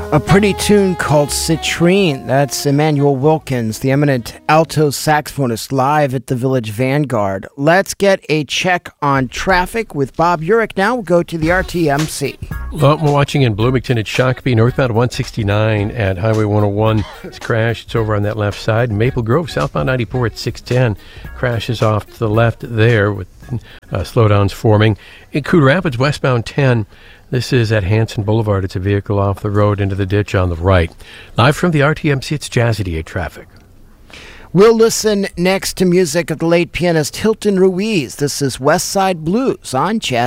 A pretty tune called Citrine. That's Emmanuel Wilkins, the eminent alto saxophonist, live at the Village Vanguard. Let's get a check on traffic with Bob Urich now. We'll go to the RTMC. Well, we're watching in Bloomington at Shakopee, northbound 169 at Highway 101. It's crashed. It's over on that left side. Maple Grove, southbound 94 at 610. Crashes off to the left there with slowdowns forming. In Coon Rapids, westbound 10. This is at Hanson Boulevard. It's a vehicle off the road into the ditch on the right. Live from the RTMC, it's Jazz 88 Traffic. We'll listen next to music of the late pianist Hilton Ruiz. This is West Side Blues on Jazz.